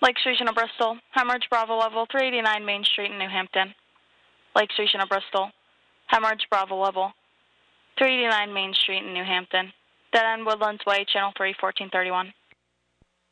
Lake Station of Bristol, hemorrhage Bravo level 389 Main Street in New Hampton. Lake Station of Bristol, hemorrhage Bravo level 389 Main Street in New Hampton. Dead end Woodlands Way, channel 3, 1431.